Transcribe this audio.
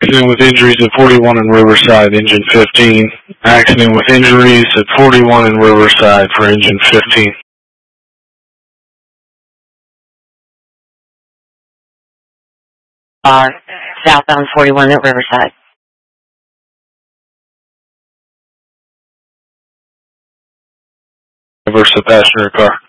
Accident with injuries at 41 in Riverside, engine 15. Accident with injuries at 41 in Riverside for engine 15. Southbound 41 at Riverside. Reverse the passenger car.